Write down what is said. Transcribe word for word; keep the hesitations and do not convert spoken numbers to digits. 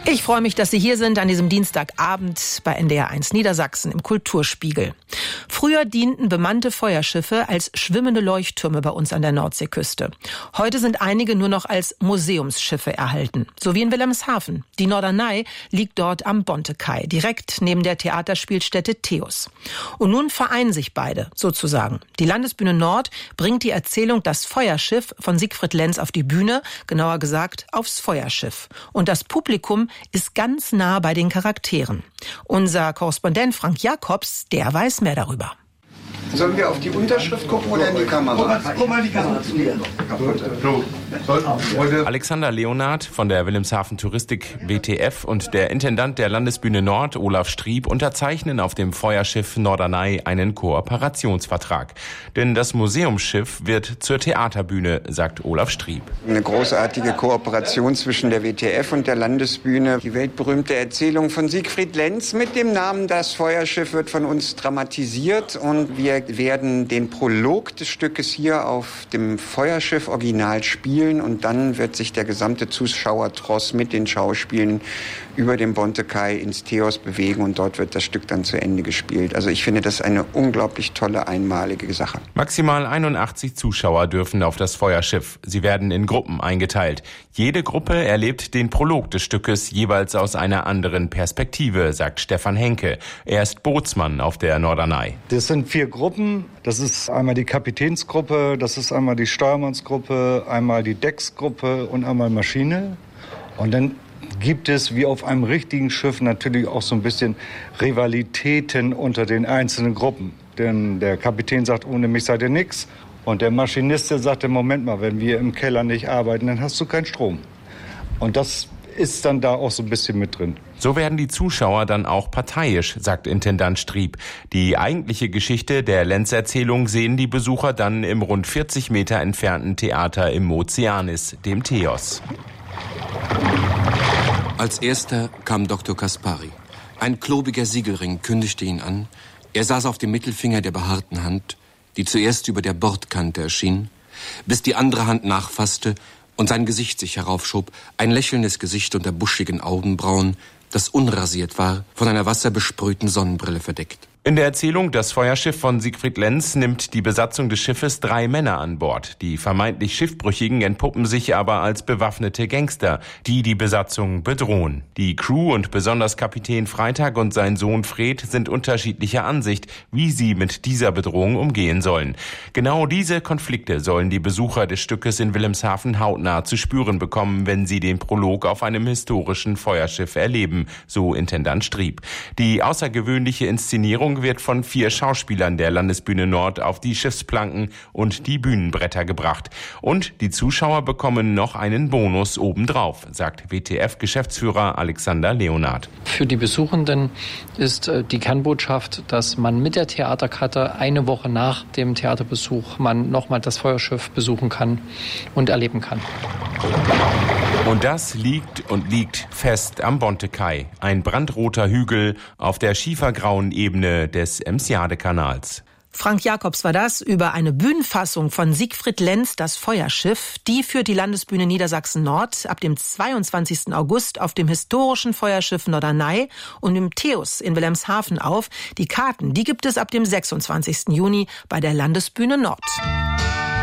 Ich freue mich, dass Sie hier sind an diesem Dienstagabend bei N D R eins Niedersachsen im Kulturspiegel. Früher dienten bemannte Feuerschiffe als schwimmende Leuchttürme bei uns an der Nordseeküste. Heute sind einige nur noch als Museumsschiffe erhalten, so wie in Wilhelmshaven. Die Norderney liegt dort am Bontekai, direkt neben der Theaterspielstätte Theos. Und nun vereinen sich beide, sozusagen. Die Landesbühne Nord bringt die Erzählung Das Feuerschiff von Siegfried Lenz auf die Bühne, genauer gesagt aufs Feuerschiff. Und das Publikum ist ganz nah bei den Charakteren. Unser Korrespondent Frank Jacobs, der weiß mehr darüber. Sollen wir auf die Unterschrift gucken oder in die Kamera? Guck mal in die Kamera. Alexander Leonhardt von der Wilhelmshaven Touristik W T F und der Intendant der Landesbühne Nord, Olaf Strieb, unterzeichnen auf dem Feuerschiff Norderney einen Kooperationsvertrag. Denn das Museumsschiff wird zur Theaterbühne, sagt Olaf Strieb. Eine großartige Kooperation zwischen der W T F und der Landesbühne. Die weltberühmte Erzählung von Siegfried Lenz mit dem Namen Das Feuerschiff wird von uns dramatisiert und wir werden den Prolog des Stückes hier auf dem Feuerschiff original spielen und dann wird sich der gesamte Zuschauertross mit den Schauspielen über den Bontekai ins Theos bewegen und dort wird das Stück dann zu Ende gespielt. Also ich finde das eine unglaublich tolle, einmalige Sache. Maximal einundachtzig Zuschauer dürfen auf das Feuerschiff. Sie werden in Gruppen eingeteilt. Jede Gruppe erlebt den Prolog des Stückes jeweils aus einer anderen Perspektive, sagt Stefan Henke. Er ist Bootsmann auf der Norderney. Das sind vier Gruppen. Das ist einmal die Kapitänsgruppe, das ist einmal die Steuermannsgruppe, einmal die Decksgruppe und einmal Maschine. Und dann gibt es wie auf einem richtigen Schiff natürlich auch so ein bisschen Rivalitäten unter den einzelnen Gruppen. Denn der Kapitän sagt, ohne mich seid ihr nix. Und der Maschinist der sagt, Moment mal, wenn wir im Keller nicht arbeiten, dann hast du keinen Strom. Und das ist dann da auch so ein bisschen mit drin. So werden die Zuschauer dann auch parteiisch, sagt Intendant Strieb. Die eigentliche Geschichte der Lenz-Erzählung sehen die Besucher dann im rund vierzig Meter entfernten Theater im Ozeanis, dem Theos. Als erster kam Doktor Kaspari. Ein klobiger Siegelring kündigte ihn an. Er saß auf dem Mittelfinger der behaarten Hand, die zuerst über der Bordkante erschien, bis die andere Hand nachfasste und sein Gesicht sich heraufschob, ein lächelndes Gesicht unter buschigen Augenbrauen, das unrasiert war, von einer wasserbesprühten Sonnenbrille verdeckt. In der Erzählung Das Feuerschiff von Siegfried Lenz nimmt die Besatzung des Schiffes drei Männer an Bord. Die vermeintlich Schiffbrüchigen entpuppen sich aber als bewaffnete Gangster, die die Besatzung bedrohen. Die Crew und besonders Kapitän Freitag und sein Sohn Fred sind unterschiedlicher Ansicht, wie sie mit dieser Bedrohung umgehen sollen. Genau diese Konflikte sollen die Besucher des Stückes in Wilhelmshaven hautnah zu spüren bekommen, wenn sie den Prolog auf einem historischen Feuerschiff erleben, so Intendant Strieb. Die außergewöhnliche Inszenierung wird von vier Schauspielern der Landesbühne Nord auf die Schiffsplanken und die Bühnenbretter gebracht. Und die Zuschauer bekommen noch einen Bonus obendrauf, sagt W T F-Geschäftsführer Alexander Leonhardt. Für die Besuchenden ist die Kernbotschaft, dass man mit der Theaterkarte eine Woche nach dem Theaterbesuch man nochmal das Feuerschiff besuchen kann und erleben kann. Und das liegt und liegt fest am Bontekai, ein brandroter Hügel auf der schiefergrauen Ebene des Emsjade-Kanals. Frank Jacobs war das über eine Bühnenfassung von Siegfried Lenz, Das Feuerschiff. Die führt die Landesbühne Niedersachsen Nord ab dem zweiundzwanzigsten August auf dem historischen Feuerschiff Norderney und im Theos in Wilhelmshaven auf. Die Karten, die gibt es ab dem sechsundzwanzigsten Juni bei der Landesbühne Nord.